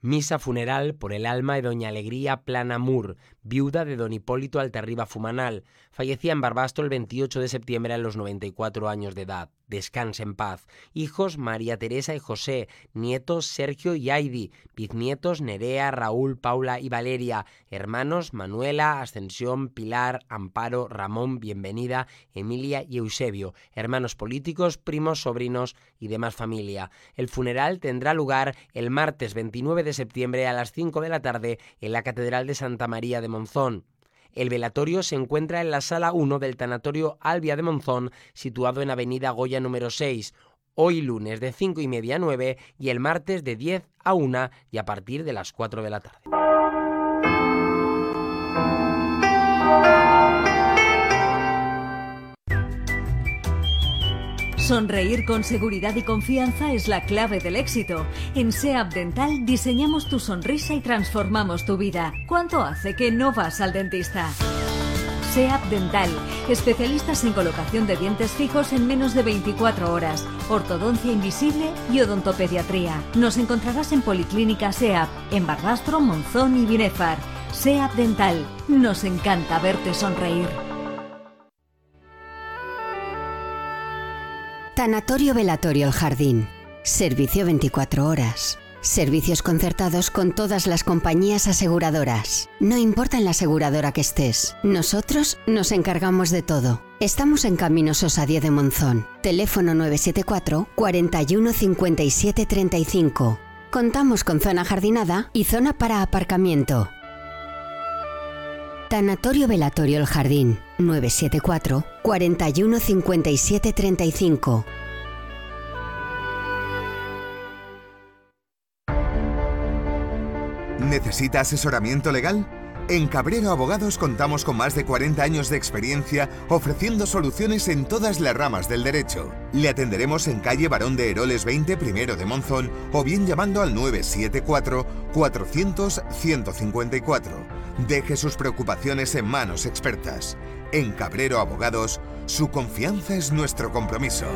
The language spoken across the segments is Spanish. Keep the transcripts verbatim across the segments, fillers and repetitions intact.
Misa funeral por el alma de doña Alegría Planamur, viuda de don Hipólito Alterriba Fumanal. Fallecía en Barbastro el veintiocho de septiembre a los noventa y cuatro años de edad. Descanse en paz. Hijos María Teresa y José, nietos Sergio y Aidi, bisnietos Nerea, Raúl, Paula y Valeria, hermanos Manuela, Ascensión, Pilar, Amparo, Ramón, Bienvenida, Emilia y Eusebio, hermanos políticos, primos, sobrinos y demás familia. El funeral tendrá lugar el martes veintinueve de septiembre a las cinco de la tarde en la Catedral de Santa María de Monzón. El velatorio se encuentra en la sala uno del tanatorio Albia de Monzón, situado en avenida Goya número seis, hoy lunes de cinco y media a nueve y el martes de diez a una y a partir de las cuatro de la tarde. Sonreír con seguridad y confianza es la clave del éxito. En SEAP Dental diseñamos tu sonrisa y transformamos tu vida. ¿Cuánto hace que no vas al dentista? SEAP Dental, especialistas en colocación de dientes fijos en menos de veinticuatro horas, ortodoncia invisible y odontopediatría. Nos encontrarás en Policlínica SEAP, en Barbastro, Monzón y Binefar. SEAP Dental, nos encanta verte sonreír. Tanatorio Velatorio El Jardín. Servicio veinticuatro horas. Servicios concertados con todas las compañías aseguradoras. No importa en la aseguradora que estés, nosotros nos encargamos de todo. Estamos en Camino Sosa diez de Monzón. Teléfono nueve siete cuatro, cuarenta y uno, cincuenta y siete, treinta y cinco. Contamos con zona jardinada y zona para aparcamiento. Tanatorio Velatorio El Jardín, nueve siete cuatro, cuarenta y uno, cincuenta y siete, treinta y cinco. ¿Necesita asesoramiento legal? En Cabrero Abogados contamos con más de cuarenta años de experiencia ofreciendo soluciones en todas las ramas del derecho. Le atenderemos en calle Barón de Eroles veinte, primero de Monzón, o bien llamando al nueve siete cuatro, cuatrocientos, ciento cincuenta y cuatro. Deje sus preocupaciones en manos expertas. En Cabrero Abogados, su confianza es nuestro compromiso.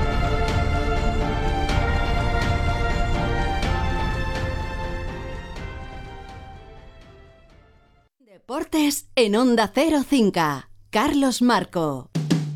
Deportes en Onda Cero Cinca. Carlos Marco.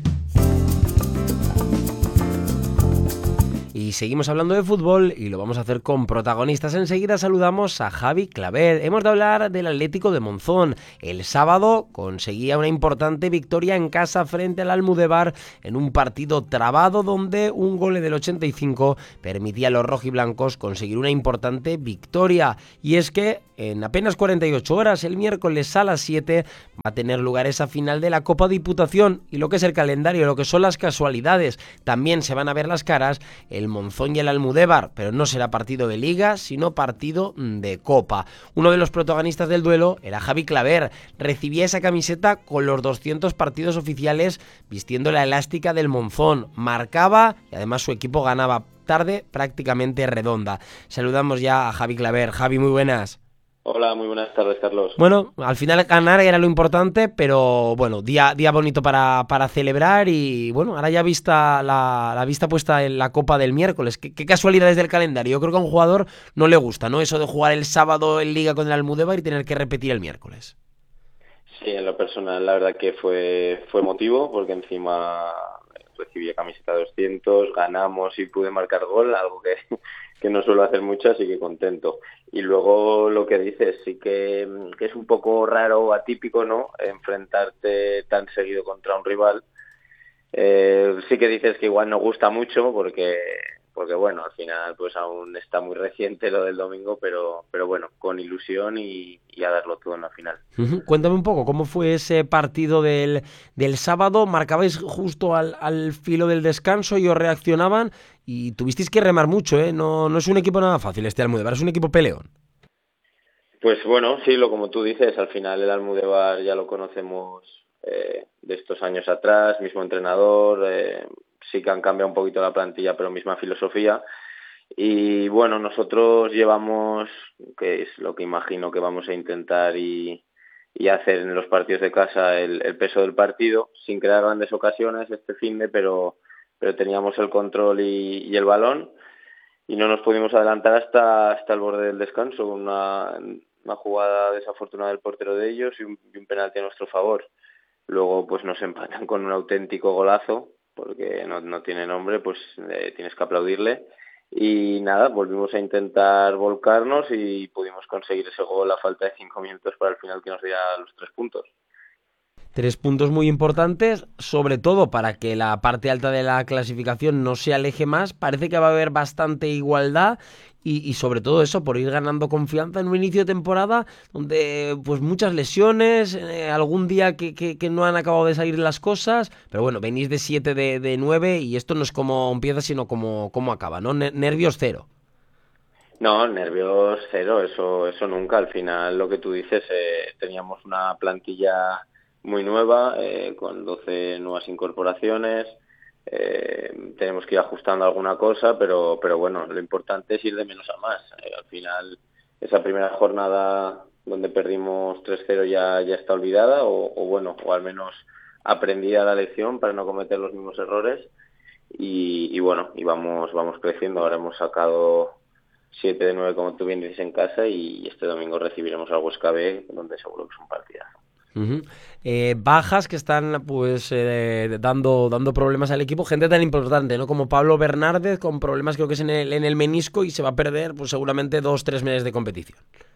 Y seguimos hablando de fútbol y lo vamos a hacer con protagonistas. Enseguida saludamos a Javi Claver. Hemos de hablar del Atlético de Monzón. El sábado conseguía una importante victoria en casa frente al Almudévar en un partido trabado donde un gol del ochenta y cinco permitía a los rojiblancos conseguir una importante victoria. Y es que en apenas cuarenta y ocho horas, el miércoles a las siete, va a tener lugar esa final de la Copa Diputación. Y lo que es el calendario, lo que son las casualidades, también se van a ver las caras el Monzón y el Almudévar, pero no será partido de Liga, sino partido de Copa. Uno de los protagonistas del duelo era Javi Claver. Recibía esa camiseta con los doscientos partidos oficiales vistiendo la elástica del Monzón. Marcaba y además su equipo ganaba. Tarde prácticamente redonda. Saludamos ya a Javi Claver. Javi, muy buenas. Hola, muy buenas tardes, Carlos. Bueno, al final ganar era lo importante, pero bueno, día, día bonito para, para celebrar y bueno, ahora ya vista la, la vista puesta en la Copa del miércoles. ¿Qué, qué casualidades del calendario? Yo creo que a un jugador no le gusta, ¿no? Eso de jugar el sábado en Liga con el Almudévar y tener que repetir el miércoles. Sí, en lo personal la verdad que fue, fue emotivo porque encima recibí camiseta doscientos, ganamos y pude marcar gol, algo que, que no suelo hacer mucho, así que contento. Y luego lo que dices, sí que, que es un poco raro o atípico, ¿no?, enfrentarte tan seguido contra un rival. Eh, sí que dices que igual no gusta mucho porque, porque bueno, al final pues aún está muy reciente lo del domingo, pero, pero bueno, con ilusión y, y a darlo todo en la final. Uh-huh. Cuéntame un poco, ¿cómo fue ese partido del, del sábado? Marcabais justo al, al filo del descanso y os reaccionaban y tuvisteis que remar mucho, ¿eh? No, no es un equipo nada fácil este Almudévar, es un equipo peleón. Pues bueno, sí, lo como tú dices, al final el Almudévar ya lo conocemos eh, de estos años atrás, mismo entrenador, eh, sí que han cambiado un poquito la plantilla, pero misma filosofía. Y bueno, nosotros llevamos, que es lo que imagino que vamos a intentar y, y hacer en los partidos de casa, el, el peso del partido, sin crear grandes ocasiones este finde, pero, pero teníamos el control y, y el balón. y no nos pudimos adelantar hasta hasta el borde del descanso, una, una jugada desafortunada del portero de ellos y un, y un penalti a nuestro favor. Luego pues nos empatan con un auténtico golazo, porque no, no tiene nombre, pues eh, tienes que aplaudirle. Y nada, volvimos a intentar volcarnos y pudimos conseguir ese gol a falta de cinco minutos para el final que nos diera los tres puntos. Tres puntos muy importantes, sobre todo para que la parte alta de la clasificación no se aleje más. Parece que va a haber bastante igualdad y, y sobre todo eso, por ir ganando confianza en un inicio de temporada donde pues muchas lesiones, eh, algún día que, que, que no han acabado de salir las cosas, pero bueno, venís de siete de, de nueve y esto no es como empieza sino como, como acaba, ¿no? Nervios cero. No, nervios cero, eso, eso nunca. Al final lo que tú dices, eh, teníamos una plantilla muy nueva, eh, con doce nuevas incorporaciones, eh, tenemos que ir ajustando alguna cosa, pero pero bueno, lo importante es ir de menos a más. Eh, al final, esa primera jornada donde perdimos tres cero ya, ya está olvidada, o, o bueno, o al menos aprendida la lección para no cometer los mismos errores, y, y bueno, y vamos, vamos creciendo. Ahora hemos sacado siete de nueve, como tú bien dices, en casa, y este domingo recibiremos al Huesca B, donde seguro que es un partidazo. Uh-huh. Eh, bajas que están pues eh, dando dando problemas al equipo, gente tan importante, ¿no? Como Pablo Bernárdez, con problemas creo que es en el, en el menisco y se va a perder pues seguramente dos, tres meses de competición.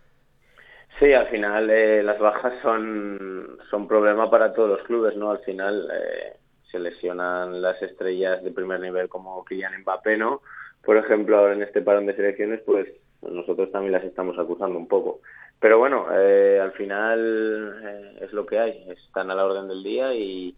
Sí, al final eh, las bajas son son problema para todos los clubes, ¿no? Al final eh, se lesionan las estrellas de primer nivel como Kylian Mbappé, ¿no? Por ejemplo, ahora en este parón de selecciones, pues nosotros también las estamos acusando un poco. Pero bueno, eh, al final eh, es lo que hay, están a la orden del día y,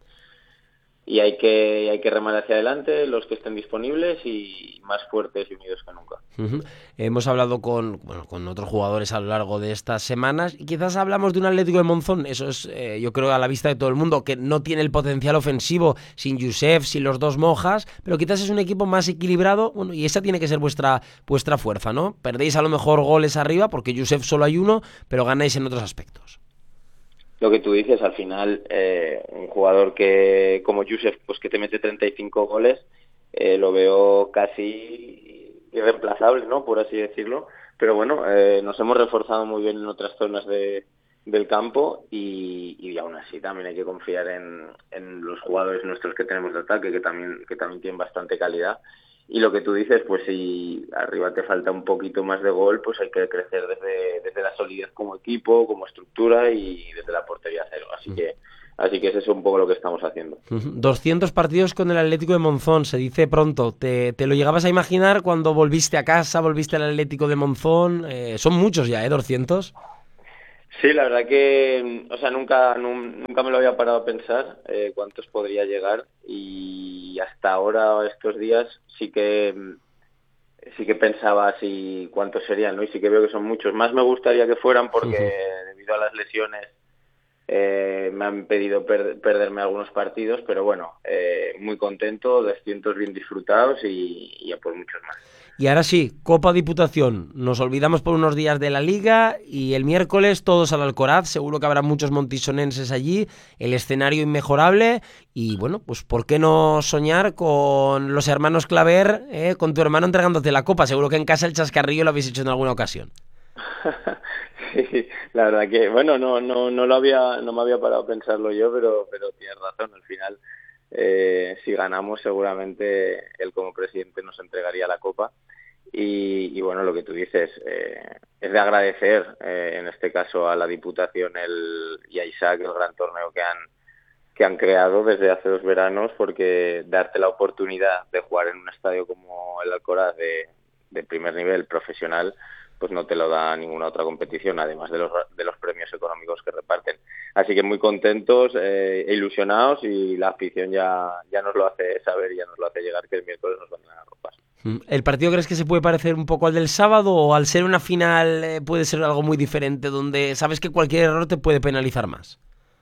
y hay que hay que remar hacia adelante los que estén disponibles y más fuertes y unidos que nunca. Uh-huh. Hemos hablado con bueno, con otros jugadores a lo largo de estas semanas y quizás hablamos de un Atlético de Monzón, eso es eh, yo creo a la vista de todo el mundo, que no tiene el potencial ofensivo sin Josep, sin los dos Mojas, pero quizás es un equipo más equilibrado, bueno, y esa tiene que ser vuestra vuestra fuerza, ¿no? Perdéis a lo mejor goles arriba porque Josep solo hay uno, pero ganáis en otros aspectos. Lo que tú dices, al final, eh, un jugador que como Josep, pues que te mete treinta y cinco goles, eh, lo veo casi irreemplazable, ¿no? Por así decirlo. Pero bueno, eh, nos hemos reforzado muy bien en otras zonas de, del campo y, y aún así también hay que confiar en, en los jugadores nuestros que tenemos de ataque, que también que también tienen bastante calidad. Y lo que tú dices, pues si arriba te falta un poquito más de gol, pues hay que crecer desde, desde la solidez como equipo, como estructura y desde la portería cero. Así que así que eso es un poco lo que estamos haciendo. doscientos partidos con el Atlético de Monzón, se dice pronto. ¿Te, te lo llegabas a imaginar cuando volviste a casa, volviste al Atlético de Monzón? Eh, son muchos ya, ¿eh? ¿doscientos? Sí, la verdad que, o sea, nunca nunca me lo había parado a pensar eh, cuántos podría llegar y hasta ahora, estos días, sí que sí que pensaba si cuántos serían, ¿no? Y sí que veo que son muchos. Más me gustaría que fueran porque uh-huh. debido a las lesiones eh, me han pedido per- perderme algunos partidos, pero bueno, eh, muy contento, doscientos bien disfrutados y, y a por muchos más. Y ahora sí, Copa Diputación. Nos olvidamos por unos días de la Liga y el miércoles todos al Alcoraz. Seguro que habrá muchos montisonenses allí. El escenario inmejorable. Y bueno, pues ¿por qué no soñar con los hermanos Claver, eh, con tu hermano entregándote la Copa? Seguro que en casa el chascarrillo lo habéis hecho en alguna ocasión. Sí, la verdad que, bueno, no no no lo había no me había parado a pensarlo yo, pero pero tienes razón. Al final, eh, si ganamos, seguramente él como presidente nos entregaría la Copa. Y, y bueno, lo que tú dices eh, es de agradecer eh, en este caso a la Diputación el, y a Isaac el gran torneo que han que han creado desde hace dos veranos, porque darte la oportunidad de jugar en un estadio como el Alcoraz de, de primer nivel profesional, pues no te lo da ninguna otra competición, además de los de los premios económicos que reparten. Así que muy contentos eh, e ilusionados, y la afición ya ya nos lo hace saber, ya nos lo hace llegar, que el miércoles nos van a dar ropas. ¿El partido crees que se puede parecer un poco al del sábado, o al ser una final eh, puede ser algo muy diferente, donde sabes que cualquier error te puede penalizar más?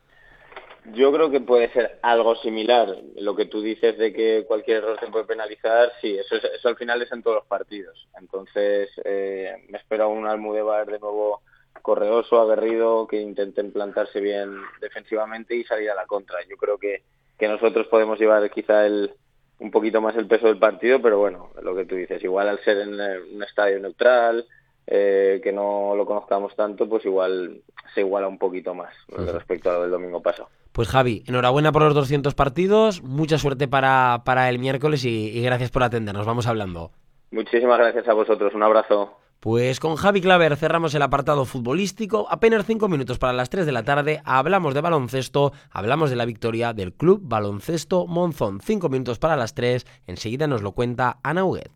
Yo creo que puede ser algo similar. Lo que tú dices de que cualquier error te puede penalizar, sí, eso, es, eso al final es en todos los partidos. Entonces eh, me espero un Almudévar de nuevo correoso, aguerrido, que intenten plantarse bien defensivamente y salir a la contra. Yo creo que, que nosotros podemos llevar quizá el, un poquito más el peso del partido, pero bueno, lo que tú dices, igual al ser en un estadio neutral, eh, que no lo conozcamos tanto, pues igual se iguala un poquito más, ¿no? Uh-huh. Respecto a lo del domingo pasado. Pues Javi, enhorabuena por los doscientos partidos, mucha suerte para, para el miércoles y, y gracias por atendernos, vamos hablando. Muchísimas gracias a vosotros, un abrazo. Pues con Javi Claver cerramos el apartado futbolístico. Apenas cinco minutos para las tres de la tarde. Hablamos de baloncesto, hablamos de la victoria del Club Baloncesto Monzón. Cinco minutos para las tres. Enseguida nos lo cuenta Ana Huguet.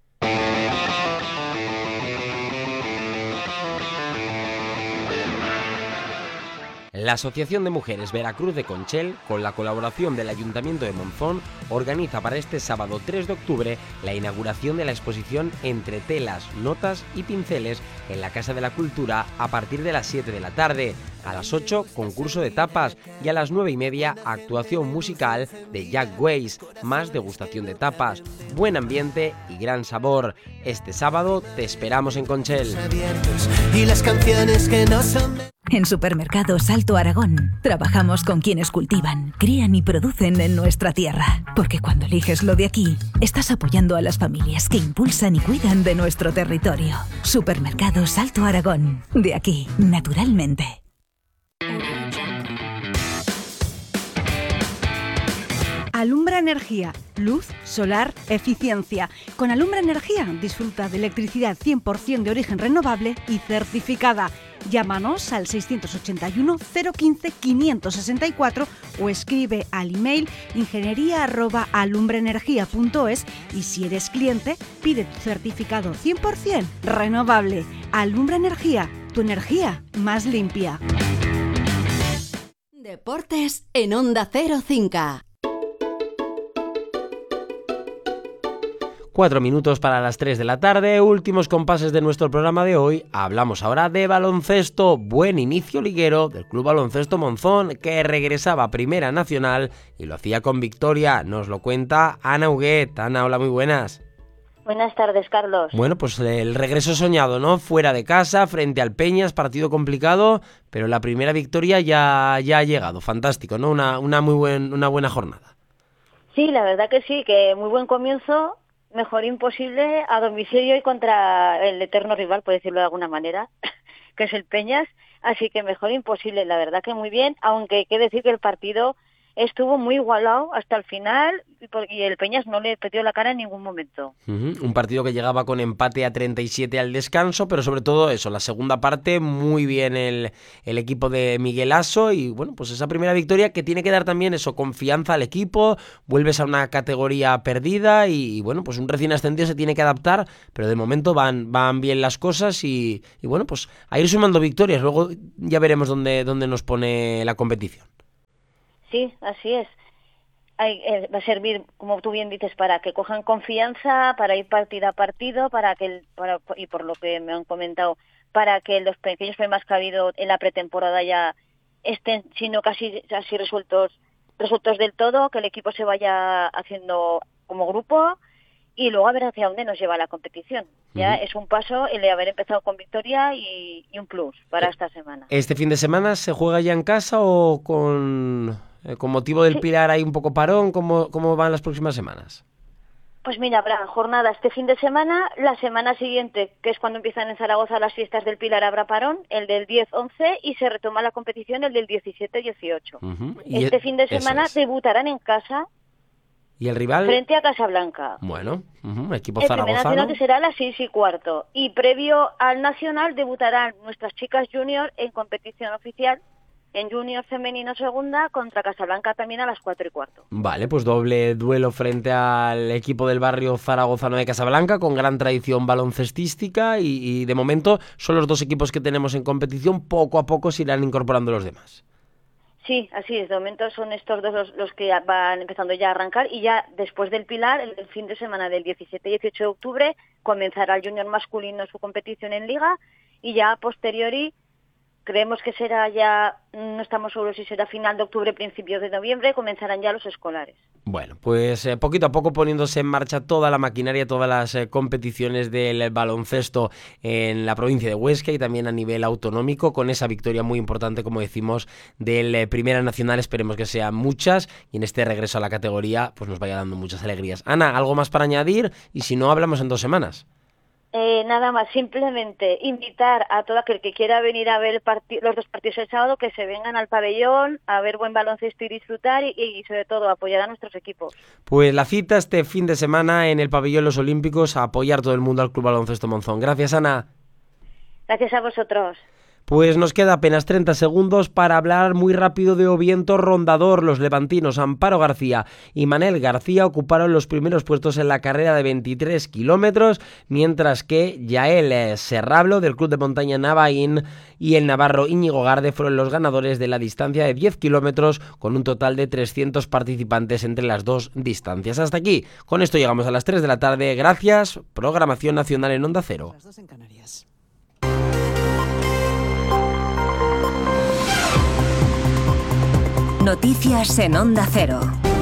La Asociación de Mujeres Veracruz de Conchel, con la colaboración del Ayuntamiento de Monzón, organiza para este sábado tres de octubre la inauguración de la exposición Entre telas, notas y pinceles en la Casa de la Cultura a partir de las siete de la tarde. A las ocho, concurso de tapas y a las nueve y media, actuación musical de Jack Weiss, más degustación de tapas. Buen ambiente y gran sabor. Este sábado te esperamos en Conchel. Y las canciones que no son... En Supermercados Alto Aragón trabajamos con quienes cultivan, crían y producen en nuestra tierra. Porque cuando eliges lo de aquí, estás apoyando a las familias que impulsan y cuidan de nuestro territorio. Supermercados Alto Aragón. De aquí, naturalmente. Alumbra Energía, luz, solar, eficiencia. Con Alumbra Energía disfruta de electricidad cien por ciento de origen renovable y certificada. Llámanos al seiscientos ochenta y uno, cero quince, quinientos sesenta y cuatro o escribe al email ingeniería arroba alumbraenergia punto es y si eres cliente, pide tu certificado cien por ciento renovable. Alumbra Energía, tu energía más limpia. Deportes en Onda Cero Cinca. Cuatro minutos para las tres de la tarde, últimos compases de nuestro programa de hoy. Hablamos ahora de baloncesto. Buen inicio liguero del Club Baloncesto Monzón, que regresaba a Primera Nacional y lo hacía con victoria. Nos lo cuenta Ana Huguet. Ana, hola, muy buenas. Buenas tardes, Carlos. Bueno, pues el regreso soñado, ¿no? Fuera de casa, frente al Peñas, partido complicado, pero la primera victoria ya, ya ha llegado. Fantástico, ¿no? Una, una, muy buen, una buena jornada. Sí, la verdad que sí, que muy buen comienzo. Mejor imposible a domicilio y contra el eterno rival, por decirlo de alguna manera, que es el Peñas, así que mejor imposible, la verdad que muy bien, aunque hay que decir que el partido estuvo muy igualado hasta el final y el Peñas no le perdió la cara en ningún momento. Uh-huh. Un partido que llegaba con empate a treinta y siete al descanso, pero sobre todo eso, la segunda parte, muy bien el, el equipo de Miguel Aso y bueno, pues esa primera victoria que tiene que dar también eso, confianza al equipo, vuelves a una categoría perdida y, y bueno, pues un recién ascendido se tiene que adaptar, pero de momento van, van bien las cosas y, y bueno, pues a ir sumando victorias, luego ya veremos dónde, dónde nos pone la competición. Sí, así es. Hay, eh, va a servir, como tú bien dices, para que cojan confianza, para ir partido a partido, para que el, para, y por lo que me han comentado, para que los pequeños problemas que ha habido en la pretemporada ya estén, sino casi así resueltos, resueltos del todo, que el equipo se vaya haciendo como grupo y luego a ver hacia dónde nos lleva la competición. Ya uh-huh. Es un paso el de haber empezado con victoria y, y un plus para esta semana. ¿Este fin de semana se juega ya en casa o con, eh, con motivo del sí. Pilar hay un poco parón? ¿Cómo, cómo van las próximas semanas? Pues mira, habrá jornada este fin de semana, la semana siguiente, que es cuando empiezan en Zaragoza las fiestas del Pilar, habrá parón, el del diez once y se retoma la competición el del diecisiete dieciocho. Uh-huh. Este el, fin de semana es. debutarán en casa. ¿Y el rival? Frente a Casablanca. Bueno, uh-huh, equipo el zaragozano. El primer nacional que será a las seis y cuarto. Y previo al nacional debutarán nuestras chicas junior en competición oficial, en junior femenino segunda, contra Casablanca también a las cuatro y cuarto. Vale, pues doble duelo frente al equipo del barrio zaragozano de Casablanca, con gran tradición baloncestística y, y de momento son los dos equipos que tenemos en competición, poco a poco se irán incorporando los demás. Sí, así es. De momento son estos dos los, los que van empezando ya a arrancar y ya después del Pilar, el, el fin de semana del diecisiete y dieciocho de octubre, comenzará el junior masculino su competición en Liga y ya a posteriori creemos que será ya, no estamos seguros si será final de octubre, principios de noviembre, comenzarán ya los escolares. Bueno, pues eh, poquito a poco poniéndose en marcha toda la maquinaria, todas las eh, competiciones del baloncesto en la provincia de Huesca y también a nivel autonómico, con esa victoria muy importante, como decimos, del eh, Primera Nacional. Esperemos que sean muchas y en este regreso a la categoría pues nos vaya dando muchas alegrías. Ana, ¿algo más para añadir? Y si no, hablamos en dos semanas. Eh, nada más, simplemente invitar a todo aquel que quiera venir a ver el parti- los dos partidos el sábado, que se vengan al pabellón a ver buen baloncesto y disfrutar y, y sobre todo apoyar a nuestros equipos. Pues la cita este fin de semana en el pabellón Los Olímpicos, a apoyar todo el mundo al Club Baloncesto Monzón. Gracias, Ana. Gracias a vosotros. Pues nos queda apenas treinta segundos para hablar muy rápido de Oviento Rondador. Los levantinos Amparo García y Manel García ocuparon los primeros puestos en la carrera de veintitrés kilómetros, mientras que Yael Serrablo del Club de Montaña Navaín y el navarro Íñigo Garde fueron los ganadores de la distancia de diez kilómetros, con un total de trescientos participantes entre las dos distancias. Hasta aquí, con esto llegamos a las tres de la tarde. Gracias, programación nacional en Onda Cero. Las dos en Canarias. Noticias en Onda Cero.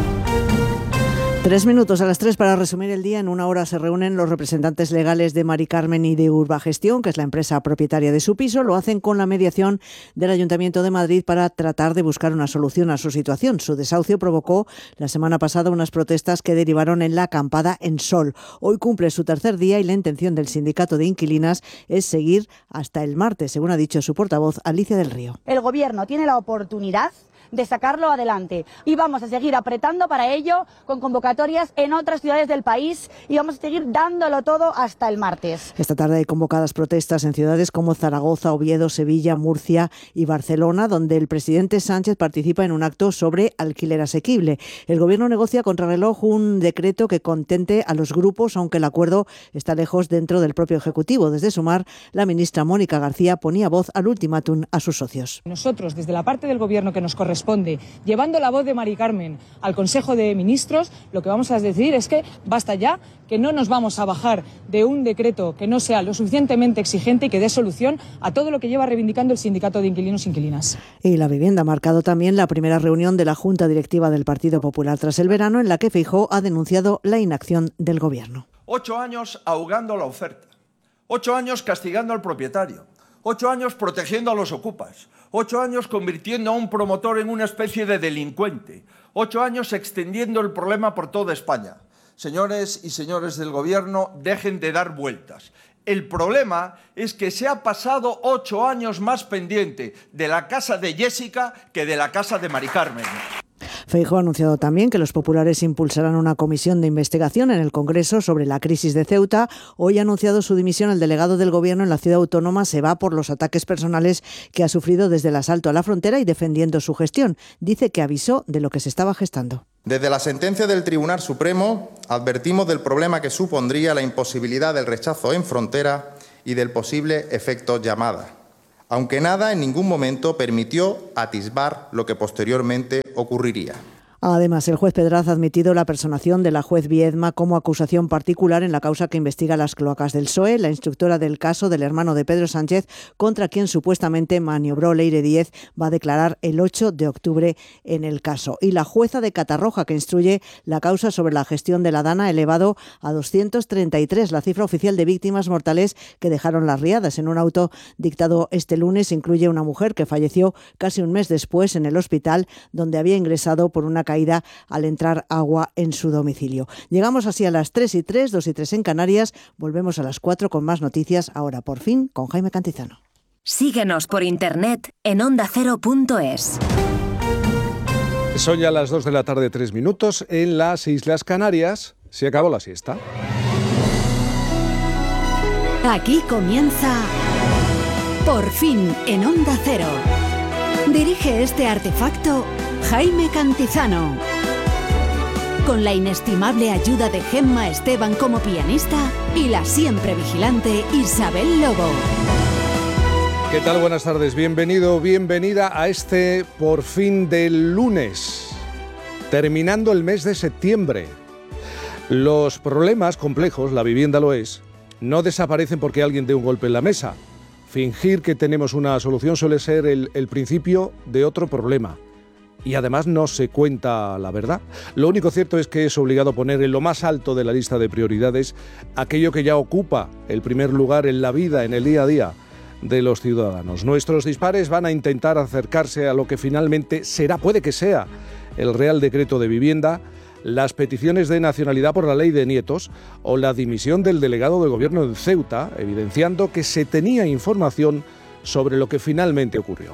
Tres minutos a las tres para resumir el día. En una hora se reúnen los representantes legales de Mari Carmen y de Urbagestión, que es la empresa propietaria de su piso. Lo hacen con la mediación del Ayuntamiento de Madrid para tratar de buscar una solución a su situación. Su desahucio provocó la semana pasada unas protestas que derivaron en la acampada en Sol. Hoy cumple su tercer día y la intención del sindicato de inquilinas es seguir hasta el martes, según ha dicho su portavoz Alicia del Río. El Gobierno tiene la oportunidad de sacarlo adelante y vamos a seguir apretando para ello con convocatorias en otras ciudades del país y vamos a seguir dándolo todo hasta el martes. Esta tarde hay convocadas protestas en ciudades como Zaragoza, Oviedo, Sevilla, Murcia y Barcelona, donde el presidente Sánchez participa en un acto sobre alquiler asequible. El Gobierno negocia contrarreloj un decreto que contente a los grupos, aunque el acuerdo está lejos dentro del propio Ejecutivo. Desde Sumar, la ministra Mónica García ponía voz al ultimátum a sus socios. Nosotros, desde la parte del Gobierno que nos corresponde, Responde. Llevando la voz de Mari Carmen al Consejo de Ministros, lo que vamos a decir es que basta ya, que no nos vamos a bajar de un decreto que no sea lo suficientemente exigente y que dé solución a todo lo que lleva reivindicando el Sindicato de Inquilinos e Inquilinas. Y la vivienda ha marcado también la primera reunión de la Junta Directiva del Partido Popular tras el verano, en la que Feijóo ha denunciado la inacción del Gobierno. Ocho años ahogando la oferta, ocho años castigando al propietario, ocho años protegiendo a los ocupas, ocho años convirtiendo a un promotor en una especie de delincuente, ocho años extendiendo el problema por toda España. Señores y señores del Gobierno, dejen de dar vueltas. El problema es que se ha pasado ocho años más pendiente de la casa de Jessica que de la casa de Mari Carmen. Feijóo ha anunciado también que los populares impulsarán una comisión de investigación en el Congreso sobre la crisis de Ceuta. Hoy ha anunciado su dimisión el delegado del Gobierno en la ciudad autónoma. Se va por los ataques personales que ha sufrido desde el asalto a la frontera y defendiendo su gestión. Dice que avisó de lo que se estaba gestando. Desde la sentencia del Tribunal Supremo advertimos del problema que supondría la imposibilidad del rechazo en frontera y del posible efecto llamada, aunque nada en ningún momento permitió atisbar lo que posteriormente ocurriría. Además, el juez Pedraz ha admitido la personación de la juez Viedma como acusación particular en la causa que investiga las cloacas del P S O E, la instructora del caso del hermano de Pedro Sánchez, contra quien supuestamente maniobró Leire Díez, va a declarar el ocho de octubre en el caso. Y la jueza de Catarroja, que instruye la causa sobre la gestión de la Dana, ha elevado a doscientos treinta y tres la cifra oficial de víctimas mortales que dejaron las riadas. En un auto dictado este lunes incluye una mujer que falleció casi un mes después en el hospital, donde había ingresado por una caída al entrar agua en su domicilio. Llegamos así a las tres y tres, dos y tres en Canarias. Volvemos a las cuatro con más noticias, ahora por fin con Jaime Cantizano. Síguenos por internet en onda cero punto es. Son ya las dos de la tarde, tres minutos. En las Islas Canarias se acabó la siesta. Aquí comienza Por fin en Onda Cero. Dirige este artefacto Jaime Cantizano, con la inestimable ayuda de Gemma Esteban como pianista y la siempre vigilante Isabel Lobo. ¿Qué tal? Buenas tardes. Bienvenido, bienvenida a este Por fin del lunes, terminando el mes de septiembre. Los problemas complejos, la vivienda lo es, no desaparecen porque alguien dé un golpe en la mesa. Fingir que tenemos una solución suele ser el, el principio de otro problema. Y además no se cuenta la verdad. Lo único cierto es que es obligado poner en lo más alto de la lista de prioridades aquello que ya ocupa el primer lugar en la vida, en el día a día de los ciudadanos. Nuestros dispares van a intentar acercarse a lo que finalmente será, puede que sea, el Real Decreto de Vivienda, las peticiones de nacionalidad por la ley de nietos o la dimisión del delegado del gobierno en Ceuta, evidenciando que se tenía información sobre lo que finalmente ocurrió.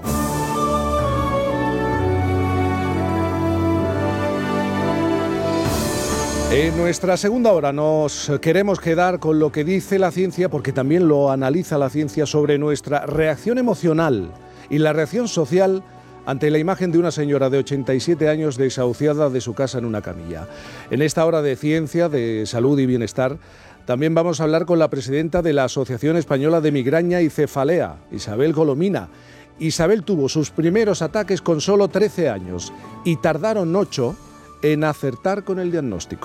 En nuestra segunda hora nos queremos quedar con lo que dice la ciencia, porque también lo analiza la ciencia, sobre nuestra reacción emocional y la reacción social ante la imagen de una señora de ochenta y siete años desahuciada de su casa en una camilla. En esta hora de ciencia, de salud y bienestar, también vamos a hablar con la presidenta de la Asociación Española de Migraña y Cefalea, Isabel Golomina. Isabel tuvo sus primeros ataques con solo trece años y tardaron ocho en acertar con el diagnóstico.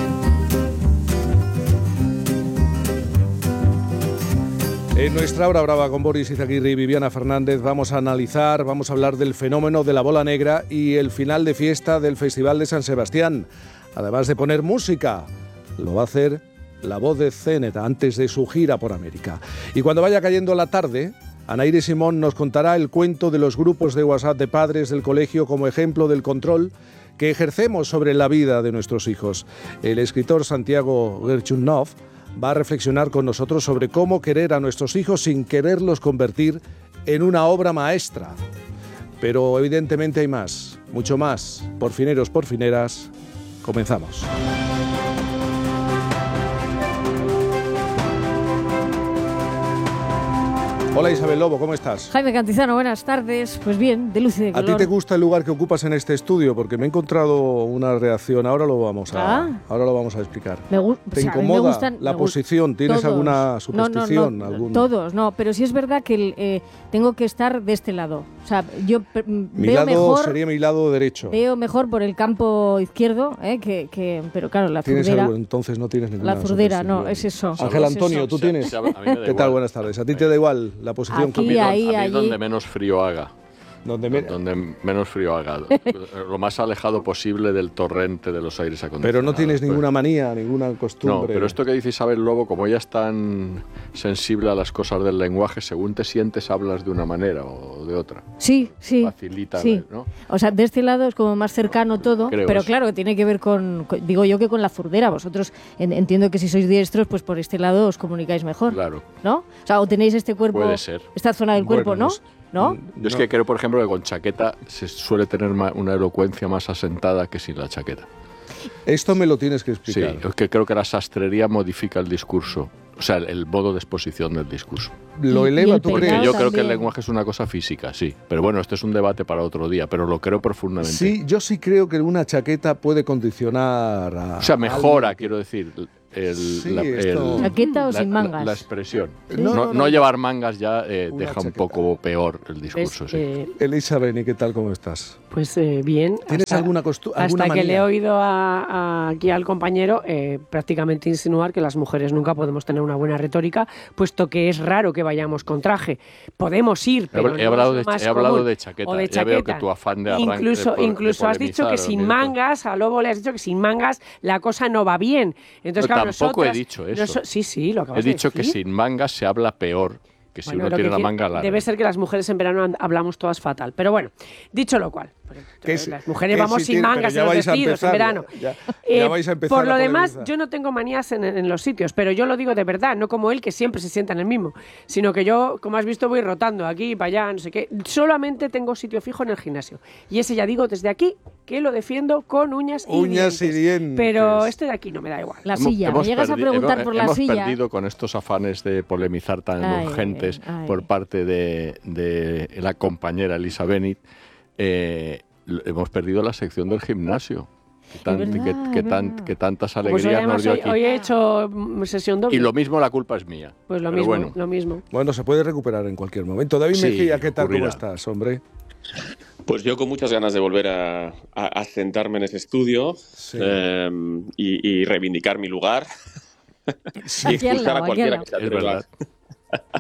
En nuestra hora brava con Boris Izaguirre y Viviana Fernández vamos a analizar, vamos a hablar del fenómeno de la bola negra y el final de fiesta del Festival de San Sebastián. Además de poner música, lo va a hacer la voz de Zeneta antes de su gira por América. Y cuando vaya cayendo la tarde, Anaíre Simón nos contará el cuento de los grupos de WhatsApp de padres del colegio como ejemplo del control que ejercemos sobre la vida de nuestros hijos. El escritor Santiago Gerchunov va a reflexionar con nosotros sobre cómo querer a nuestros hijos sin quererlos convertir en una obra maestra. Pero evidentemente hay más, mucho más. Porfineros, porfineras, comenzamos. Hola Isabel Lobo, ¿cómo estás? Jaime Cantizano, buenas tardes. Pues bien, de luz y de color. ¿A ti te gusta el lugar que ocupas en este estudio? Porque me he encontrado una reacción, ahora lo vamos a, ah. ahora lo vamos a explicar. Me gu- ¿Te o sea, incomoda me gustan, la me posición? ¿Tienes todos. alguna superstición? No, no, no, algún... Todos, no, pero sí es verdad que el, eh, tengo que estar de este lado. O sea, yo pe- mi veo lado mejor... sería mi lado derecho. Veo mejor por el campo izquierdo, eh, que, que, pero claro, la ¿Tienes zurdera... algo? Entonces no tienes ninguna La zurdera, no, es eso. Ángel es Antonio, eso. ¿tú tienes? Sí, a mí me da ¿Qué igual. tal? Buenas tardes. ¿A ti te da igual la posición? Aquí, que... ahí, A mí allí. donde menos frío haga. Donde, me... donde menos frío haga. Lo más alejado posible del torrente de los aires acondicionados. Pero no tienes pues. ninguna manía, ninguna costumbre. No, pero esto que dice Isabel Lobo, como ella es tan sensible a las cosas del lenguaje, según te sientes hablas de una manera o de otra. Sí, sí. Facilita, sí. ¿no? O sea, de este lado es como más cercano todo, Creo pero eso. claro, tiene que ver con, con- digo yo que con la zurdera. Vosotros en- entiendo que si sois diestros, pues por este lado os comunicáis mejor. Claro. ¿No? O sea, o tenéis este cuerpo, Puede ser. esta zona del Bueno, cuerpo, ¿no? nos- ¿No? Yo es que creo, por ejemplo, que con chaqueta se suele tener ma- una elocuencia más asentada que sin la chaqueta. Esto me lo tienes que Sí, explicar. es que creo que la sastrería modifica el discurso, o sea, el, el modo de exposición del discurso. Lo eleva, ¿tú crees? Porque yo creo que el también. lenguaje es una cosa física, sí. Pero bueno, este es un debate para otro día, pero lo creo profundamente. Sí, yo sí creo que una chaqueta puede condicionar a... O sea, a mejora, alguien. quiero decir, el, Sí, la, esto- el- ¿Chaqueta o la- sin la- mangas? La, expresión. Sí. No, No, no, no, no. llevar mangas ya eh, Una deja un chaqueta. poco peor el discurso, Es sí. que, Elisa Beni, ¿qué tal? ¿Cómo estás? pues eh, bien. ¿Tienes hasta- alguna costu- alguna Hasta que manía? le he oído a- a- aquí al compañero eh, prácticamente insinuar que las mujeres nunca podemos tener una buena retórica, puesto que es raro que vayamos con traje. Podemos ir, He, pero he no hablado, es lo de, más he hablado común. de chaqueta. O de Ya veo que chaqueta. tu afán de arranque... Incluso, de po- de incluso has dicho que polemizar, sin ¿no? mangas, a Lobo le has dicho que sin mangas la cosa no va bien. Entonces, No, claro, tampoco he nosotras- dicho eso. noso- sí, sí, lo He acabas de dicho que decir. sin mangas se habla peor que si Bueno, uno lo tiene que la quiere- manga larga. Debe ser que las mujeres en verano and- hablamos todas fatal. Pero bueno, dicho lo cual, Que si- las mujeres que vamos si sin tiene- mangas pero ya en los vais a vestidos en empezar, verano. ya- ya- Eh, ya vais a empezar por lo a demás, polemizar. yo no tengo manías en, en los sitios, pero yo lo digo de verdad, no como él que siempre se sienta en el mismo, sino que yo, como has visto, voy rotando aquí y para allá, no sé qué. Solamente tengo sitio fijo en el gimnasio. Y ese ya digo desde aquí que lo defiendo con uñas y Uñas dientes. y dientes. Pero este de aquí no me da igual. La Hemos- silla, me hemos llegas a perdi- preguntar hemos- por la hemos silla. perdido con estos afanes de polemizar tan Ay, urgentes ay. por parte de, de la compañera Elisa Benit. eh, l- hemos perdido la sección del gimnasio. Que, tan- verdad, que- que es tan- verdad. que tantas Pues hoy, alegrías nos además, dio hoy, aquí. hoy he hecho mm, sesión doble. Y lo mismo, la culpa es mía. Pues lo Pero mismo, bueno. lo mismo. Bueno, se puede recuperar en cualquier momento. David Sí, Mejía, ¿qué tal? ¿Cómo ocurrirá. estás, hombre? Pues yo con muchas ganas de volver a, a- a sentarme en ese estudio Sí. eh, y, y reivindicar mi lugar. Aquí al Expulsar lado, a aquí cualquiera al que se Es atreva. verdad.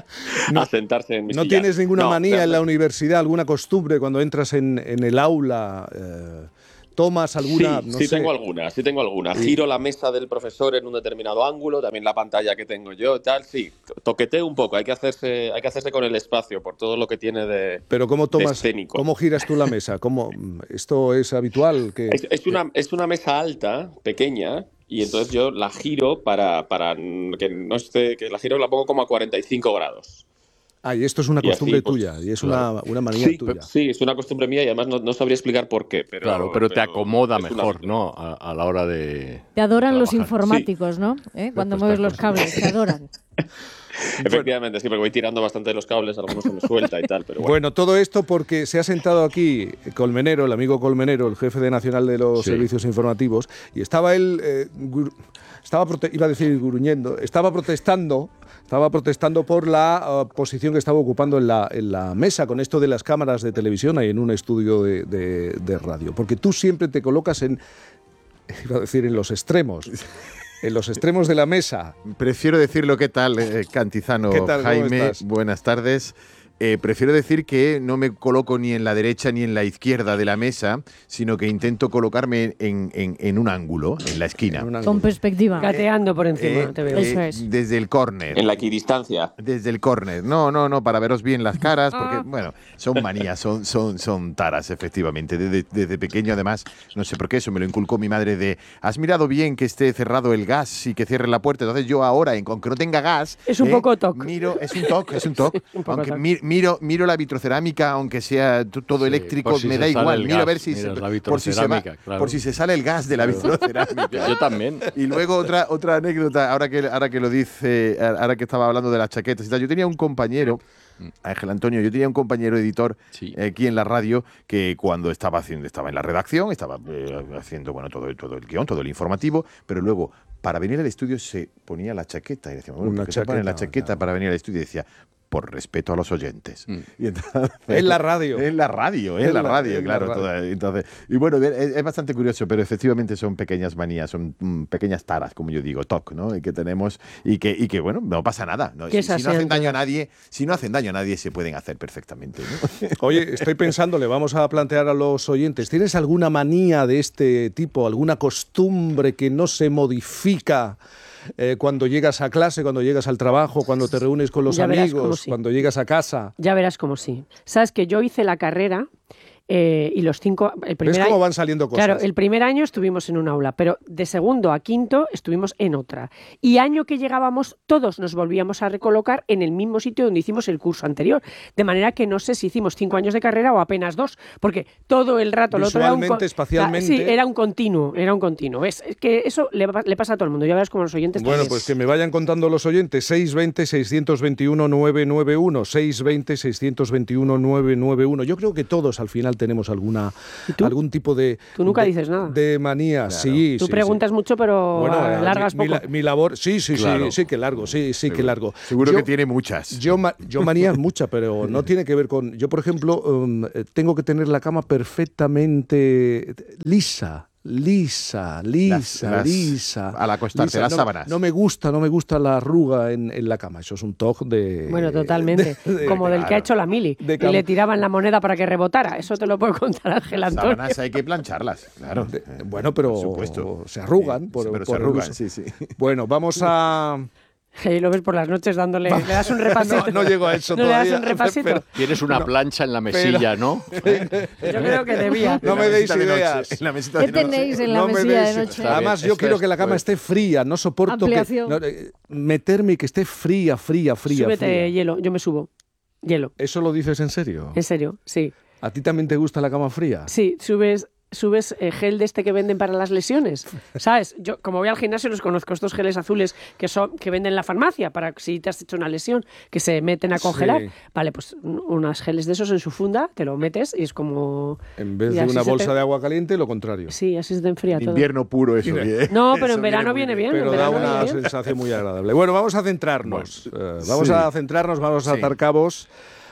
no, a sentarse en mi ¿No silla. tienes ninguna no, manía realmente. en la universidad, alguna costumbre cuando entras en, en el aula? Eh, ¿Tomas alguna? Sí, no sí sé. tengo alguna, sí tengo alguna. Sí. Giro la mesa del profesor en un determinado ángulo, también la pantalla que tengo yo, tal, sí. Toqueteo un poco, hay que hacerse, hay que hacerse con el espacio por todo lo que tiene de Pero ¿cómo tomas? escénico. ¿Cómo giras tú la mesa? ¿Cómo, ¿Esto es habitual? Que... Es, es, una, es una mesa alta, pequeña, y entonces yo la giro para, para que no esté, que la giro la pongo como a cuarenta y cinco grados. Ah, y esto es una Y costumbre así, pues, tuya, y es claro. una, una manía sí, tuya. Sí, es una costumbre mía y además no, no sabría explicar por qué. Pero, claro, pero te acomoda es una mejor, costumbre. ¿no? A, a la hora de Te adoran los trabajar. informáticos, ¿no? ¿Eh? Cuando mueves los cables, te adoran. Efectivamente, sí, porque voy tirando bastante de los cables, algunos se me suelta y tal, pero bueno. Bueno, todo esto porque se ha sentado aquí Colmenero, el amigo Colmenero, el jefe de Nacional de los Sí. Servicios Informativos, y estaba él, eh, gur- estaba prote- iba a decir gruñendo, estaba protestando, estaba protestando por la uh, posición que estaba ocupando en la, en la mesa con esto de las cámaras de televisión y en un estudio de, de- de radio, porque tú siempre te colocas en, iba a decir, en los extremos. En los extremos de la mesa. Prefiero decirlo, ¿qué tal, eh, Cantizano? ¿Qué tal? ¿Cómo Jaime, estás? buenas tardes. Eh, prefiero decir que no me coloco ni en la derecha ni en la izquierda de la mesa, sino que intento colocarme en, en- en un ángulo, en la esquina. Con perspectiva. Gateando por encima, Eh, te veo. eh, Eso es. Desde el córner. En la equidistancia. Desde el córner. No, no, no, para veros bien las caras, porque, Ah. bueno, son manías, son, son, son taras, efectivamente. Desde, desde pequeño, además, no sé por qué, eso me lo inculcó mi madre de, has mirado bien que esté cerrado el gas y que cierre la puerta. Entonces yo ahora, en- aunque no tenga gas... Es un eh, poco toc. Miro, es un toc, es un toc. Un poco aunque toc. mi- miro, miro la vitrocerámica, aunque sea t- todo Sí, eléctrico, por si me se da sale igual. el Miro a gas, ver si se, miras la por, si se va- vitrocerámica, claro. por si se sale el gas de la vitrocerámica. Yo también. Y luego otra, otra anécdota, ahora que, ahora que lo dice, ahora que estaba hablando de las chaquetas y tal. Yo tenía un compañero, Ángel Antonio, yo tenía un compañero editor Sí. eh, aquí en la radio que cuando estaba haciendo, estaba en la redacción, estaba eh, haciendo bueno todo, todo el guión, todo el informativo, pero luego para venir al estudio se ponía la chaqueta y decía, bueno, Una ¿por qué se pone la chaqueta, chaqueta claro. para venir al estudio? Y decía, por respeto a los oyentes. Mm. Y entonces- En la radio. En la radio, en En la la- radio, en la claro. radio. toda- entonces, y bueno, es, es bastante curioso, pero efectivamente son pequeñas manías, son mm, pequeñas taras, como yo digo, toc, ¿no? Y que tenemos y que, y que bueno, no pasa nada. ¿no? Que Si, es si no hacen asiento. daño a nadie, si no hacen daño a nadie, se pueden hacer perfectamente. ¿no? Oye, estoy pensando, le vamos a plantear a los oyentes, ¿tienes alguna manía de este tipo, alguna costumbre que no se modifica eh, cuando llegas a clase, cuando llegas al trabajo, cuando te reúnes con los Ya verás cómo amigos, sí. cuando llegas a casa? Ya verás como sí. Sabes que yo hice la carrera eh, y los cinco... El primer ¿Ves cómo año- van saliendo cosas? Claro, el primer año estuvimos en un aula, pero de segundo a quinto estuvimos en otra. Y año que llegábamos, todos nos volvíamos a recolocar en el mismo sitio donde hicimos el curso anterior. De manera que no sé si hicimos cinco años de carrera o apenas dos, porque todo el rato... Lo otro era un Visualmente, con- espacialmente. Sí, era un continuo, era un continuo. ¿Ves? Es que eso le, va- le pasa a todo el mundo. Ya verás como los oyentes... Bueno, también. pues que me vayan contando los oyentes. seis veinte, seiscientos veintiuno, novecientos noventa y uno. seis veinte, seiscientos veintiuno, novecientos noventa y uno. Yo creo que todos al final tenemos alguna algún tipo de... Tú nunca de- dices nada. De manía, sí. Tú sí, preguntas mucho, pero Bueno, ah, eh, largas mi, mi poco. la- mi labor, sí, sí, Claro. sí, sí que largo, sí, sí que largo. Seguro Yo- que tiene muchas. Yo, ma- yo manías muchas, pero no tiene que ver con... Yo, por ejemplo, um, eh, tengo que tener la cama perfectamente lisa. Lisa, lisa, Las- las- lisa. al acostarse, lisa. las No- sábanas. No me gusta, no me gusta la arruga en, en la cama. Eso es un toque de... Bueno, totalmente. de- de- Como del que claro. ha hecho la mili. De Y cam- le tiraban la moneda para que rebotara. Eso te lo puedo contar Ángel Antonio. Sábanas hay que plancharlas, claro. De- bueno, pero Por supuesto. se arrugan. Por, Sí, pero se por el arrugan, uso. sí, sí. Bueno, vamos a... Y lo ves por las noches dándole... Le das un repasito. No, no llego a eso ¿No le das todavía, un repasito? pero- Tienes una No, plancha en la mesilla, ¿no? Yo creo que debía. No En la me deis mesita de noche, ideas. en la mesita ¿Qué de noche. tenéis en la No me mesilla deis- de noche? Está Además, bien, yo esto quiero es, que la cama pues- esté fría, no soporto que Ampliación. no, eh, meterme y que esté fría, fría, fría. Súbete fría. hielo. Yo me subo. Hielo. ¿Eso lo dices en serio? En serio, sí. ¿A ti también te gusta la cama fría? Sí, subes... subes eh, gel de este que venden para las lesiones, ¿sabes? Yo, como voy al gimnasio, los conozco, estos geles azules que son que venden en la farmacia para si te has hecho una lesión, que se meten a congelar. Sí. Vale, pues un- unas geles de esos en su funda, te lo metes y es como... En vez y de así una se bolsa te- de agua caliente, lo contrario. Sí, así se te enfría todo. Invierno puro eso. ¿eh? No, pero Eso en verano muy viene bien. en Pero da verano una viene bien. sensación muy agradable. Bueno, vamos a centrarnos. Eh, vamos sí. a centrarnos, vamos a Sí. atar cabos.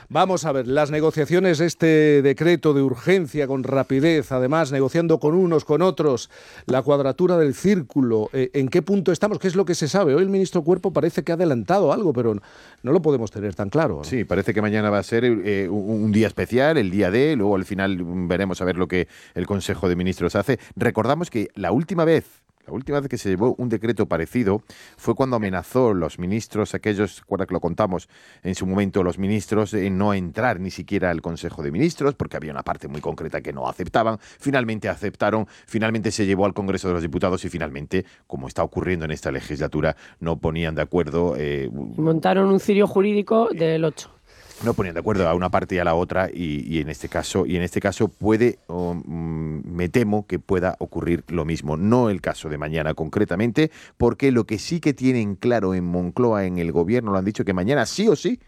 Vamos a ver, las negociaciones de este decreto de urgencia con rapidez, además negociando con unos, con otros, la cuadratura del círculo, eh, ¿en qué punto estamos? ¿Qué es lo que se sabe? Hoy el ministro Cuerpo parece que ha adelantado algo, pero no lo podemos tener tan claro, ¿no? Sí, parece que mañana va a ser eh, un día especial, el día D, luego al final veremos a ver lo que el Consejo de Ministros hace. Recordamos que la última vez La última vez que se llevó un decreto parecido fue cuando amenazó los ministros, aquellos, recuerda que lo contamos en su momento, los ministros, en no entrar ni siquiera al Consejo de Ministros, porque había una parte muy concreta que no aceptaban. Finalmente aceptaron, finalmente se llevó al Congreso de los Diputados y finalmente, como está ocurriendo en esta legislatura, no ponían de acuerdo. Eh, Montaron un cirio jurídico del ocho. No ponían de acuerdo a una parte y a la otra y, y en este caso y en este caso puede o, mm, me temo que pueda ocurrir lo mismo. No el caso de mañana concretamente, porque lo que sí que tienen claro en Moncloa, en el gobierno, lo han dicho, que mañana sí o sí,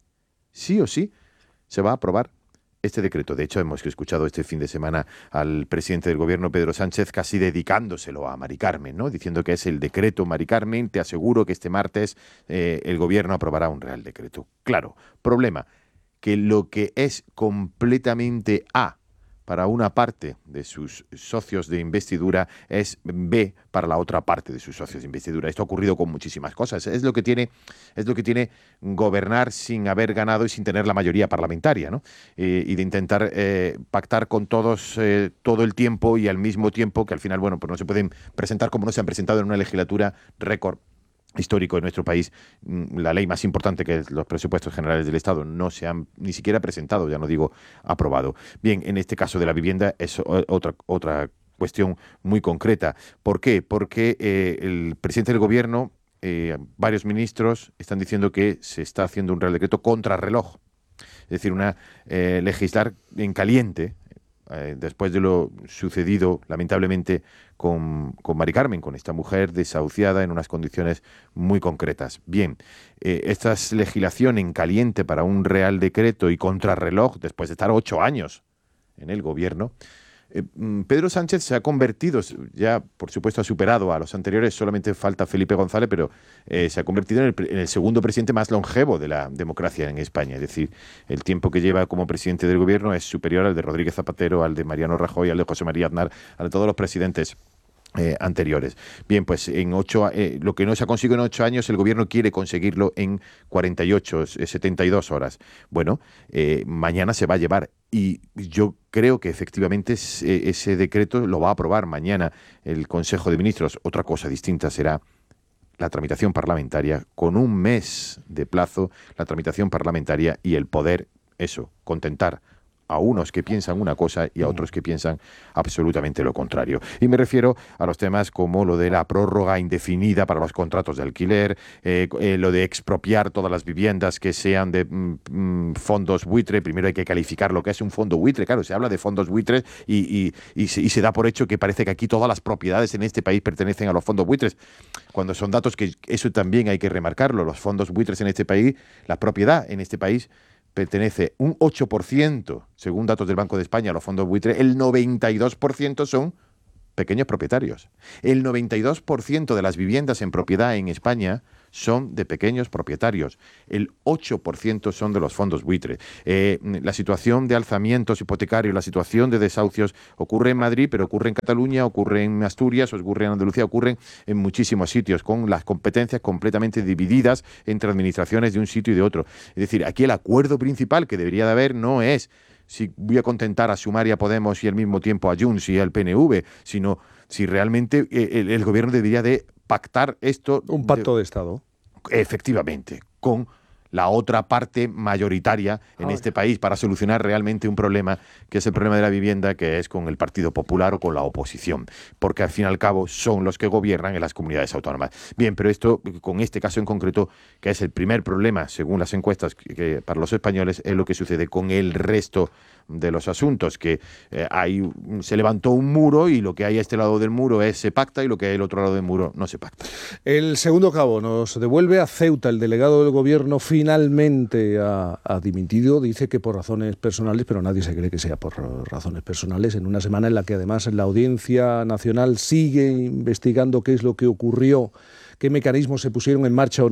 sí o sí, se va a aprobar este decreto. De hecho, hemos escuchado este fin de semana al presidente del gobierno, Pedro Sánchez, casi dedicándoselo a Mari Carmen, ¿no? Diciendo que es el decreto, Mari Carmen, te aseguro que este martes eh, el gobierno aprobará un real decreto. Claro, problema, que lo que es completamente A para una parte de sus socios de investidura es B para la otra parte de sus socios de investidura. Esto ha ocurrido con muchísimas cosas. Es lo que tiene, es lo que tiene gobernar sin haber ganado y sin tener la mayoría parlamentaria, ¿no? Eh, y de intentar eh, pactar con todos eh, todo el tiempo y al mismo tiempo que al final, bueno, pues no se pueden presentar como no se han presentado en una legislatura récord histórico de nuestro país. La ley más importante, que es los presupuestos generales del Estado, no se han ni siquiera presentado, ya no digo aprobado. Bien, en este caso de la vivienda es otra, otra cuestión muy concreta. ¿Por qué? Porque eh, el presidente del gobierno, eh, varios ministros, están diciendo que se está haciendo un real decreto contrarreloj. Es decir, una eh, legislar en caliente, eh, después de lo sucedido, lamentablemente, con, con Mari Carmen, con esta mujer desahuciada en unas condiciones muy concretas. Bien, eh, esta legislación en caliente para un real decreto y contrarreloj, después de estar ocho años en el gobierno, eh, Pedro Sánchez se ha convertido, ya por supuesto ha superado a los anteriores, solamente falta Felipe González, pero eh, se ha convertido en el, en el segundo presidente más longevo de la democracia en España. Es decir, el tiempo que lleva como presidente del gobierno es superior al de Rodríguez Zapatero, al de Mariano Rajoy, al de José María Aznar, al de todos los presidentes Eh, anteriores. Bien, pues en ocho, eh, lo que no se ha conseguido en ocho años, el gobierno quiere conseguirlo en cuarenta y ocho, setenta y dos horas. Bueno, eh, mañana se va a llevar y yo creo que efectivamente ese, ese decreto lo va a aprobar mañana el Consejo de Ministros. Otra cosa distinta será la tramitación parlamentaria, con un mes de plazo, la tramitación parlamentaria y el poder, eso, contentar a unos que piensan una cosa y a otros que piensan absolutamente lo contrario. Y me refiero a los temas como lo de la prórroga indefinida para los contratos de alquiler, eh, eh, lo de expropiar todas las viviendas que sean de mm, fondos buitre. Primero hay que calificar lo que es un fondo buitre. Claro, se habla de fondos buitres y, y, y, se, y se da por hecho que parece que aquí todas las propiedades en este país pertenecen a los fondos buitres, cuando son datos que eso también hay que remarcarlo. Los fondos buitres en este país, la propiedad en este país pertenece un ocho por ciento, según datos del Banco de España, a los fondos buitre. El noventa y dos por ciento son pequeños propietarios. El noventa y dos por ciento de las viviendas en propiedad en España son de pequeños propietarios. El ocho por ciento son de los fondos buitre. Eh, la situación de alzamientos hipotecarios, la situación de desahucios ocurre en Madrid, pero ocurre en Cataluña, ocurre en Asturias, ocurre en Andalucía, ocurre en muchísimos sitios, con las competencias completamente divididas entre administraciones de un sitio y de otro. Es decir, aquí el acuerdo principal que debería de haber no es si voy a contentar a Sumar y a Podemos y al mismo tiempo a Junts y al P N V, sino si realmente el, el gobierno debería de pactar esto. Un pacto de, de Estado. Efectivamente, con la otra parte mayoritaria en este país para solucionar realmente un problema que es el problema de la vivienda, que es con el Partido Popular o con la oposición, porque al fin y al cabo son los que gobiernan en las comunidades autónomas. Bien, pero esto, con este caso en concreto, que es el primer problema, según las encuestas que, que para los españoles, es lo que sucede con el resto de los asuntos, que eh, hay, se levantó un muro y lo que hay a este lado del muro es se pacta y lo que hay al otro lado del muro no se pacta. El segundo cabo nos devuelve a Ceuta. El delegado del gobierno finalmente ha, ha dimitido, dice que por razones personales, pero nadie se cree que sea por razones personales, en una semana en la que además la Audiencia Nacional sigue investigando qué es lo que ocurrió, qué mecanismos se pusieron en marcha o no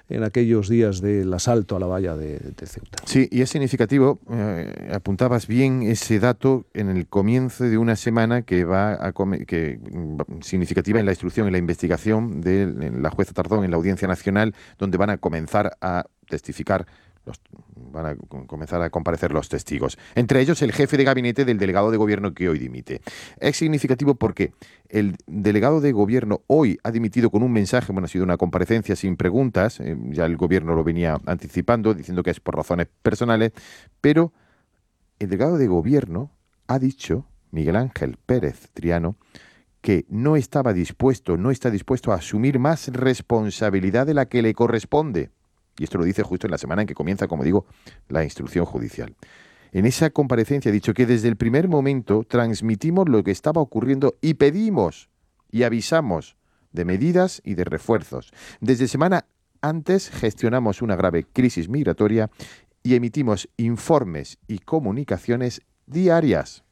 en aquellos días del asalto a la valla de, de Ceuta. Sí, y es significativo, eh, apuntabas bien ese dato en el comienzo de una semana que va a come, que significativa en la instrucción, en la investigación de la jueza Tardón en la Audiencia Nacional, donde van a comenzar a testificar, los, van a comenzar a comparecer los testigos. Entre ellos el jefe de gabinete del delegado de gobierno que hoy dimite. Es significativo porque el delegado de gobierno hoy ha dimitido con un mensaje, bueno, ha sido una comparecencia sin preguntas, eh, ya el gobierno lo venía anticipando, diciendo que es por razones personales, pero el delegado de gobierno ha dicho, Miguel Ángel Pérez Triano, que no estaba dispuesto, no está dispuesto a asumir más responsabilidad de la que le corresponde. Y esto lo dice justo en la semana en que comienza, como digo, la instrucción judicial. En esa comparecencia ha dicho que desde el primer momento transmitimos lo que estaba ocurriendo y pedimos y avisamos de medidas y de refuerzos. Desde semana antes gestionamos una grave crisis migratoria y emitimos informes y comunicaciones diarias.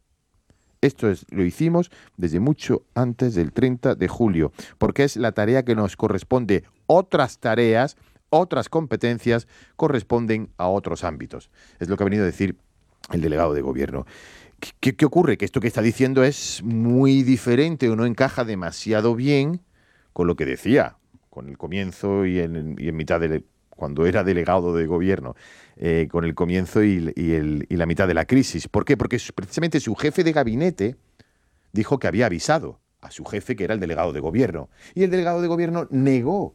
Esto es, lo hicimos desde mucho antes del treinta de julio, porque es la tarea que nos corresponde. Otras tareas, otras competencias corresponden a otros ámbitos. Es lo que ha venido a decir el delegado de gobierno. ¿Qué, qué ocurre? Que esto que está diciendo es muy diferente o no encaja demasiado bien con lo que decía, con el comienzo y en, y en mitad de cuando era delegado de gobierno, eh, con el comienzo y, y, el, y la mitad de la crisis. ¿Por qué? Porque precisamente su jefe de gabinete dijo que había avisado a su jefe, que era el delegado de gobierno. Y el delegado de gobierno negó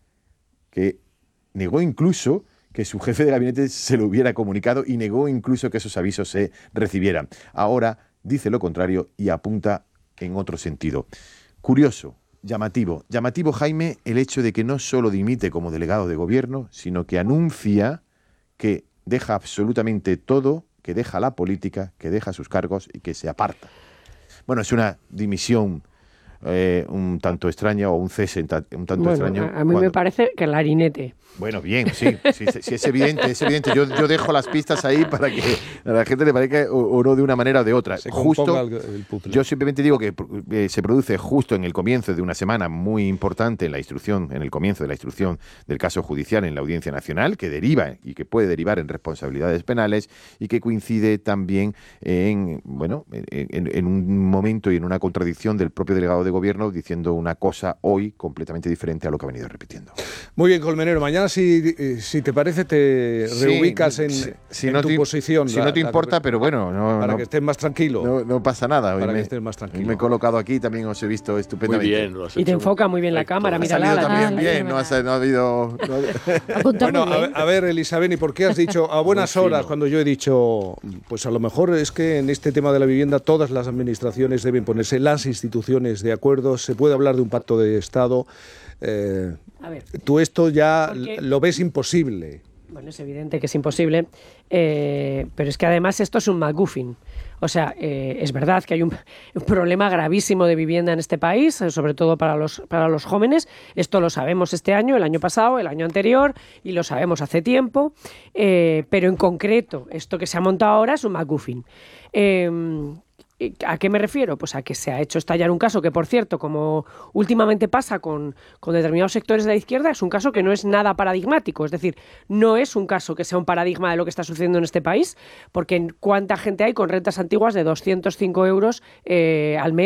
que negó incluso que su jefe de gabinete se lo hubiera comunicado y negó incluso que esos avisos se recibieran. Ahora dice lo contrario y apunta en otro sentido. Curioso, llamativo. Llamativo, Jaime, el hecho de que no solo dimite como delegado de gobierno, sino que anuncia que deja absolutamente todo, que deja la política, que deja sus cargos y que se aparta. Bueno, es una dimisión Eh, un tanto extraña o un cese un tanto bueno, extraño. A, a mí cuando... me parece que el harinete. Bueno, bien, sí, sí, sí, es evidente, es evidente. Yo, yo dejo las pistas ahí para que a la gente le parezca o, o no de una manera o de otra. Se justo, el, el yo simplemente digo que eh, se produce justo en el comienzo de una semana muy importante en la instrucción, en el comienzo de la instrucción del caso judicial en la Audiencia Nacional, que deriva y que puede derivar en responsabilidades penales y que coincide también en, bueno, en, en un momento y en una contradicción del propio delegado de gobierno diciendo una cosa hoy completamente diferente a lo que ha venido repitiendo. Muy bien, Colmenero. Mañana, si, si te parece, te sí, reubicas en, si, si en no tu te, posición. Si la, no te importa, la, pero bueno. No, para no, que estés más tranquilo. No, no pasa nada. Hoy para me, que estés más tranquilo. Me he colocado aquí, también os he visto estupendamente. Muy bien. Lo has y te hecho enfoca muy bien la cámara. Mira, ha salido la, también la, bien. No ha, no ha habido... No... Bueno, a ver, a ver, Elisabeth, ¿y por qué has dicho a buenas horas cuando yo he dicho, pues a lo mejor es que en este tema de la vivienda todas las administraciones deben ponerse, las instituciones de acuerdo, se puede hablar de un pacto de Estado? Eh, a ver, tú esto ya porque... lo ves imposible. Bueno, es evidente que es imposible, eh, pero es que además esto es un MacGuffin. O sea, eh, es verdad que hay un, un problema gravísimo de vivienda en este país, sobre todo para los, para los jóvenes. Esto lo sabemos este año, el año pasado, el año anterior, y lo sabemos hace tiempo. Eh, pero en concreto, esto que se ha montado ahora es un MacGuffin. Eh, ¿A qué me refiero? Pues a que se ha hecho estallar un caso que, por cierto, como últimamente pasa con, con determinados sectores de la izquierda, es un caso que no es nada paradigmático. Es decir, no es un caso que sea un paradigma de lo que está sucediendo en este país, porque ¿cuánta gente hay con rentas antiguas de doscientos cinco euros eh, al mes?